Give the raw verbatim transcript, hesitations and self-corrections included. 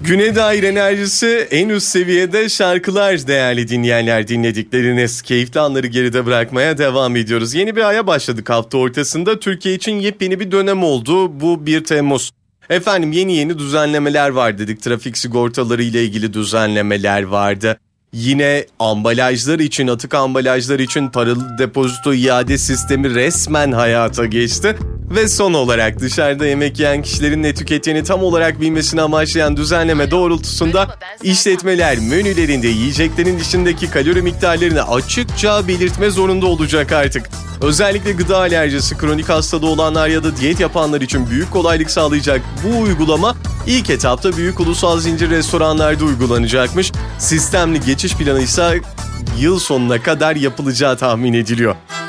Güne dair enerjisi en üst seviyede şarkılar değerli dinleyenler, dinledikleriniz. Keyifli anları geride bırakmaya devam ediyoruz. Yeni bir aya başladık hafta ortasında. Türkiye için yepyeni bir dönem oldu. Bu bir Temmuz. Efendim yeni yeni düzenlemeler var dedik. Trafik sigortaları ile ilgili düzenlemeler vardı. Yine ambalajlar için, atık ambalajlar için paralı depozito iade sistemi resmen hayata geçti. Ve son olarak dışarıda yemek yiyen kişilerin ne tükettiğini tam olarak bilmesini amaçlayan düzenleme doğrultusunda işletmeler menülerinde yiyeceklerin içindeki kalori miktarlarını açıkça belirtme zorunda olacak artık. Özellikle gıda alerjisi, kronik hastalığı olanlar ya da diyet yapanlar için büyük kolaylık sağlayacak bu uygulama ilk etapta büyük ulusal zincir restoranlarda uygulanacakmış. Sistemli geçiş planı ise yıl sonuna kadar yapılacağı tahmin ediliyor.